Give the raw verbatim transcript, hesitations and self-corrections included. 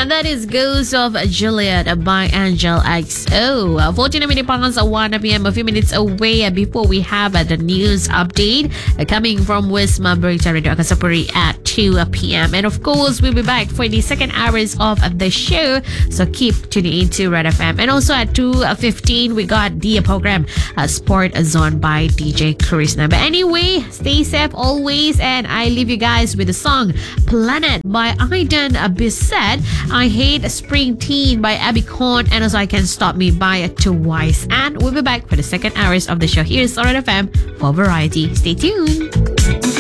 And that is Ghost of Juliet by Angel X O. Uh, fourteen minutes past one p.m. A few minutes away before we have uh, the news update uh, coming from Wisma Berita Radio Akasapuri at two p.m. And of course, we'll be back for the second hours of the show. So keep tuning into Red F M. And also at two fifteen, we got the program uh, Sport Zone by D J Krishna. But anyway, stay safe always. And I leave you guys with the song Planet by Aidan Bissett. I Hate Spring Teen by Abby Corn. And also I Can Stop Me by Twice. And we'll be back for the second hours of the show. Here's Red F M for Variety. Stay tuned.